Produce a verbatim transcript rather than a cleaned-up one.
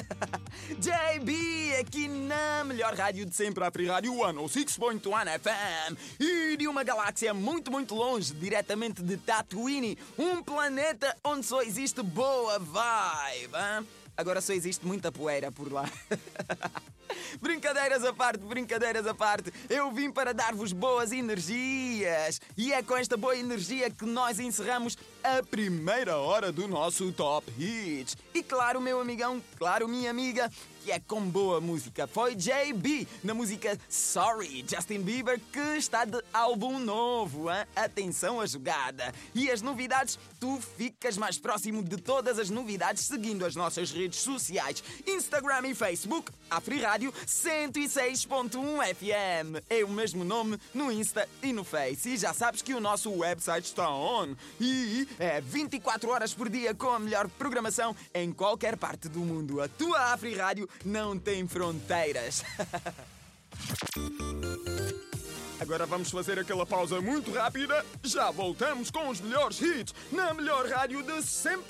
J B aqui na melhor rádio de sempre, a Free Rádio cento e seis ponto um F M. E de uma galáxia muito, muito longe, diretamente de Tatooine, um planeta onde só existe boa vibe. Hein? Agora só existe muita poeira por lá. Brincadeiras à parte, brincadeiras à parte, eu vim para dar-vos boas energias. E é com esta boa energia que nós encerramos a primeira hora do nosso Top Hits. E claro, meu amigão, claro, minha amiga, que é com boa música. Foi J B, na música Sorry, Justin Bieber, que está de álbum novo, hein? Atenção à jogada. E as novidades, tu ficas mais próximo de todas as novidades seguindo as nossas redes sociais, Instagram e Facebook, a Free Rádio cento e seis ponto um F M. É o mesmo nome no Insta e no Face. E já sabes que o nosso website está on. E é vinte e quatro horas por dia com a melhor programação em qualquer parte do mundo. A tua Free Rádio não tem fronteiras. Agora vamos fazer aquela pausa muito rápida. Já voltamos com os melhores hits na melhor rádio de sempre.